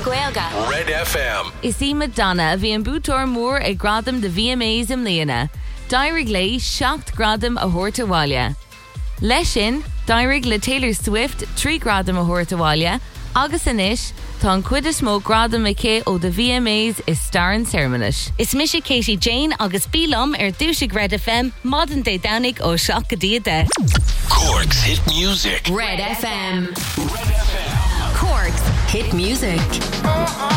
Gaelga. Red FM. Is Madonna bhí an bútor mór ag gradam de VMAs im líana. Dairig lei seacht gradam a thuirteáile. Leis sin, dairig le Taylor Swift 3 gradam a thuirteáile, agus inis tá an cuid is mó gradam a cé ó de VMAs is staran ceremonies. Is Misha Katie Jane agus Bílam dúsig Red FM, modern day Downig ó Seach go Díade. Cork's hit music. Red FM. Red FM. Cork's hit music.